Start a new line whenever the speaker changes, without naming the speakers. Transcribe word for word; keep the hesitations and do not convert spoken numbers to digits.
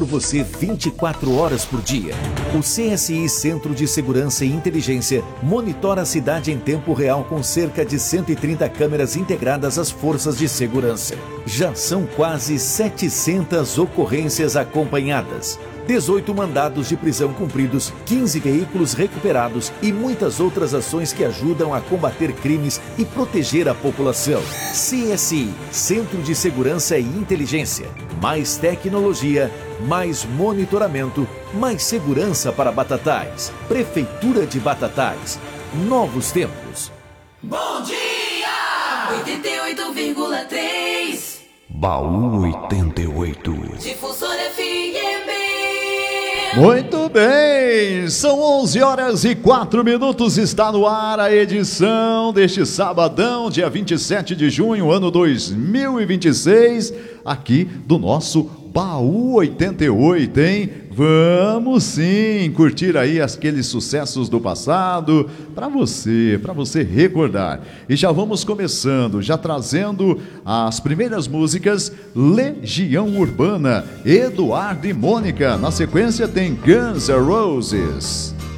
você vinte e quatro horas por dia. O C S I Centro de Segurança e Inteligência monitora a cidade em tempo real com cerca de cento e trinta câmeras integradas às forças de segurança. Já são quase setecentas ocorrências acompanhadas, dezoito mandados de prisão cumpridos, quinze veículos recuperados e muitas outras ações que ajudam a combater crimes e proteger a população. C S I, Centro de Segurança e Inteligência. Mais tecnologia, mais monitoramento, mais segurança para Batatais. Prefeitura de Batatais. Novos tempos.
Bom dia! oitenta e oito vírgula três
Baú oitenta e oito.
Difusora F M.
Muito bem, são onze horas e quatro minutos, está no ar a edição deste sabadão, dia vinte e sete de junho, ano dois mil e vinte e seis, aqui do nosso Baú oitenta e oito, hein? Vamos sim curtir aí aqueles sucessos do passado para você, para você recordar. E já vamos começando, já trazendo as primeiras músicas: Legião Urbana, Eduardo e Mônica. Na sequência tem Guns N' Roses.